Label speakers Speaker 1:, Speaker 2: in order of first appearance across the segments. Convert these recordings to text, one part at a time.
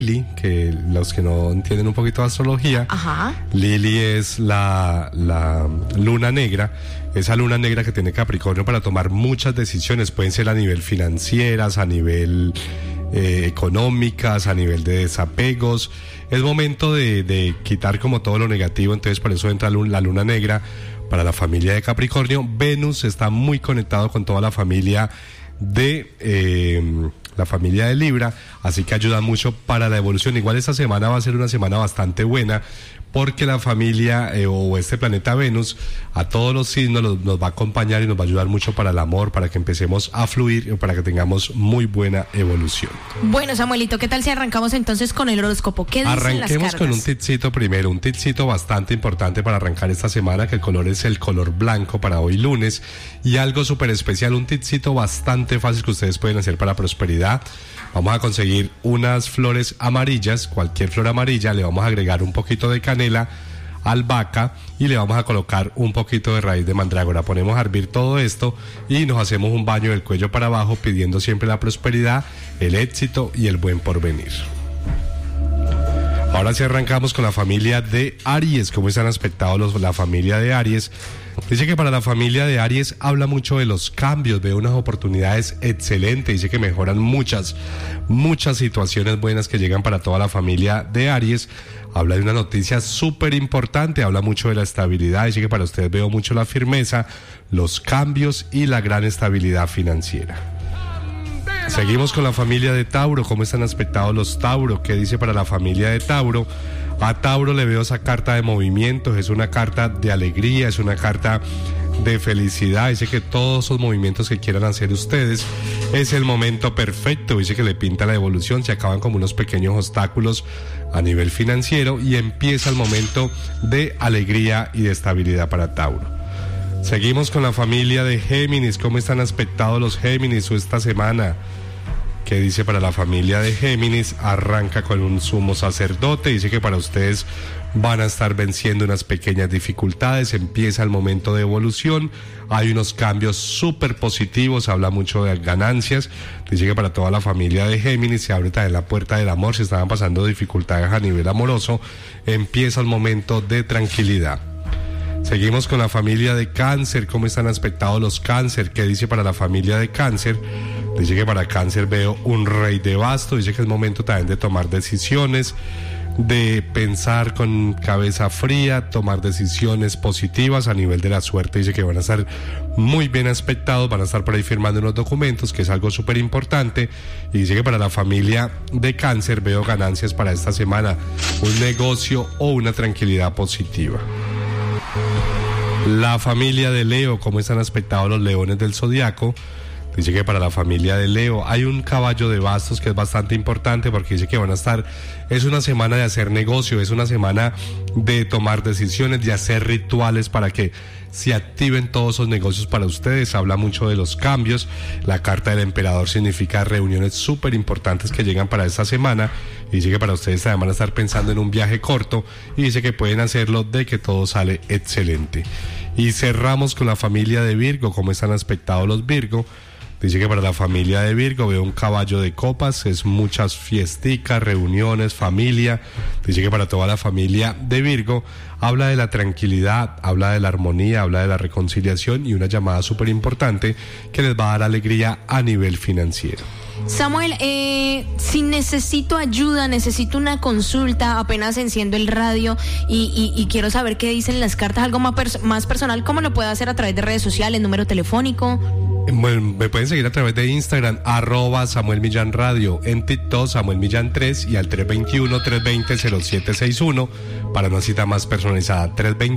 Speaker 1: Lili, que los que no entienden un poquito de astrología, Lili es la luna negra, esa luna negra que tiene Capricornio para tomar muchas decisiones, pueden ser a nivel financieras, a nivel económicas, a nivel de desapegos. Es momento de quitar como todo lo negativo, entonces por eso entra la luna negra para la familia de Capricornio. Venus está muy conectado con toda la familia de Libra, así que ayuda mucho para la evolución. Igual esta semana va a ser una semana bastante buena, porque la familia o este planeta Venus a todos los signos nos va a acompañar y nos va a ayudar mucho para el amor, para que empecemos a fluir, para que tengamos muy buena evolución.
Speaker 2: Bueno, Samuelito, ¿qué tal si arrancamos entonces con el horóscopo? ¿Qué dicen las cartas?
Speaker 1: Arranquemos con un tipcito primero, un tipcito bastante importante para arrancar esta semana, que el color es el color blanco para hoy lunes, y algo súper especial, un tipcito bastante fácil que ustedes pueden hacer para prosperidad. Vamos a conseguir unas flores amarillas, cualquier flor amarilla, le vamos a agregar un poquito de canela, albahaca, y le vamos a colocar un poquito de raíz de mandrágora. Ponemos a hervir todo esto y nos hacemos un baño del cuello para abajo, pidiendo siempre la prosperidad, el éxito y el buen porvenir. Ahora sí arrancamos con la familia de Aries. ¿Cómo están aspectados la familia de Aries? Dice que para la familia de Aries habla mucho de los cambios, ve unas oportunidades excelentes, dice que mejoran muchas situaciones buenas que llegan para toda la familia de Aries. Habla de una noticia súper importante, habla mucho de la estabilidad, dice que para ustedes veo mucho la firmeza, los cambios y la gran estabilidad financiera. Seguimos con la familia de Tauro. ¿Cómo están aspectados los Tauro? ¿Qué dice para la familia de Tauro? A Tauro le veo esa carta de movimientos, es una carta de alegría, es una carta de felicidad. Dice que todos esos movimientos que quieran hacer ustedes es el momento perfecto. Dice que le pinta la evolución, se acaban como unos pequeños obstáculos a nivel financiero y empieza el momento de alegría y de estabilidad para Tauro. Seguimos con la familia de Géminis. ¿Cómo están aspectados los Géminis esta semana? ¿Qué dice para la familia de Géminis? Arranca con un sumo sacerdote, dice que para ustedes van a estar venciendo unas pequeñas dificultades, empieza el momento de evolución, hay unos cambios súper positivos, habla mucho de ganancias, dice que para toda la familia de Géminis se abre también la puerta del amor, si estaban pasando dificultades a nivel amoroso, empieza el momento de tranquilidad. Seguimos con la familia de Cáncer. ¿Cómo están aspectados los Cáncer? ¿Qué dice para la familia de Cáncer? Dice que para Cáncer veo un rey de bastos, dice que es momento también de tomar decisiones, de pensar con cabeza fría, tomar decisiones positivas a nivel de la suerte. Dice que van a estar muy bien aspectados, van a estar por ahí firmando unos documentos, que es algo súper importante. Y dice que para la familia de Cáncer veo ganancias para esta semana, un negocio o una tranquilidad positiva. La familia de Leo. ¿Cómo están aspectados los leones del zodiaco? Dice que para la familia de Leo hay un caballo de bastos que es bastante importante, porque dice que van a estar, es una semana de hacer negocio, es una semana de tomar decisiones, de hacer rituales para que se activen todos esos negocios para ustedes. Habla mucho de los cambios. La carta del emperador significa reuniones súper importantes que llegan para esta semana, y dice que para ustedes también van a estar pensando en un viaje corto, y dice que pueden hacerlo, de que todo sale excelente. Y cerramos con la familia de Virgo. ¿Cómo están aspectados los Virgo? Dice que para la familia de Virgo veo un caballo de copas, es muchas fiesticas, reuniones, familia. Dice que para toda la familia de Virgo habla de la tranquilidad, habla de la armonía, habla de la reconciliación y una llamada súper importante que les va a dar alegría a nivel financiero.
Speaker 2: Samuel, si necesito ayuda, necesito una consulta, apenas enciendo el radio y quiero saber qué dicen las cartas, algo más personal, ¿cómo lo puedo hacer? A través de redes sociales, número telefónico.
Speaker 1: Bueno, me pueden seguir a través de Instagram, @Samuel Millán Radio, en TikTok Samuel Millán 3 y al 321-320-0761 para una cita más personalizada.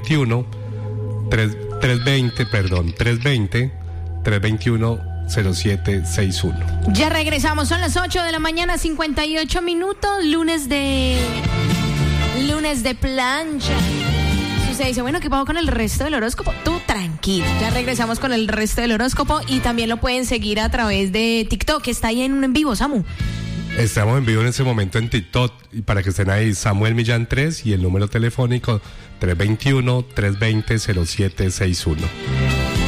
Speaker 1: 320-321-0761.
Speaker 2: Ya regresamos, son las 8 de la mañana, 58 minutos, lunes de plancha. Se dice, bueno, ¿qué pasó con el resto del horóscopo? Tú tranquilo, ya regresamos con el resto del horóscopo y también lo pueden seguir a través de TikTok, que está ahí en un en vivo, Samu.
Speaker 1: Estamos en vivo en este momento en TikTok, y para que estén ahí, Samuel Millán 3 y el número telefónico 321-320-0761.